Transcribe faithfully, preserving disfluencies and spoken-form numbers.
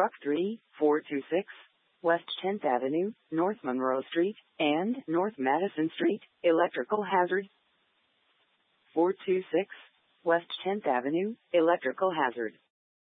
Truck three four two six, West tenth Avenue, North Monroe Street, and North Madison Street, electrical hazard. four two six, West tenth Avenue, electrical hazard.